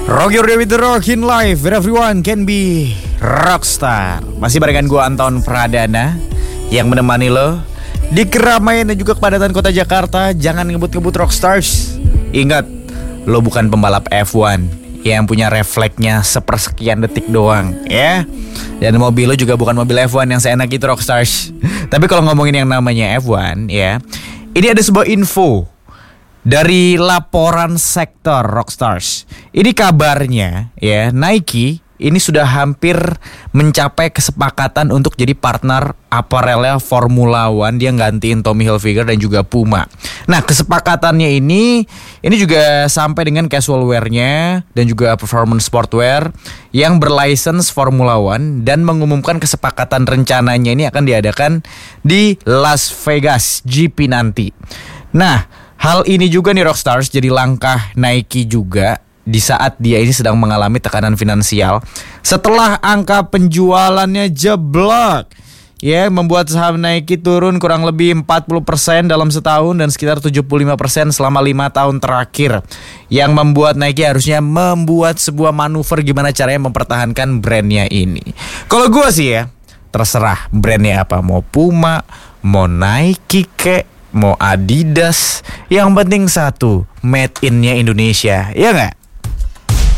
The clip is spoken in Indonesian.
Rock Your Day with the Rockin' Life, where everyone can be rockstar. Masih barengan gue Anton Pradana yang menemani lo di keramaian dan juga kepadatan kota Jakarta. Jangan ngebut-ngebut rockstars. Ingat, lo bukan pembalap F1 yang punya refleksnya sepersekian detik doang, ya. Dan mobil lo juga bukan mobil F1 yang seenak itu rockstars. Tapi kalau ngomongin yang namanya F1, ya, ini ada sebuah info dari laporan sektor Rockstars. Ini kabarnya ya, Nike ini sudah hampir mencapai kesepakatan untuk jadi partner apparelnya Formula One. Dia gantiin Tommy Hilfiger dan juga Puma. Nah, kesepakatannya ini juga sampai dengan casual wear-nya dan juga performance sportwear yang berlicense Formula One, dan mengumumkan kesepakatan rencananya ini akan diadakan di Las Vegas GP nanti. Nah, hal ini juga nih Rockstars jadi langkah Nike juga di saat dia ini sedang mengalami tekanan finansial setelah angka penjualannya jeblok. Ya, membuat saham Nike turun kurang lebih 40% dalam setahun dan sekitar 75% selama 5 tahun terakhir. Yang membuat Nike harusnya membuat sebuah manuver gimana caranya mempertahankan brandnya ini. Kalau gue sih ya, terserah brandnya apa, mau Puma, mau Nike kek, mau Adidas, yang penting satu, made in-nya Indonesia, ya nggak?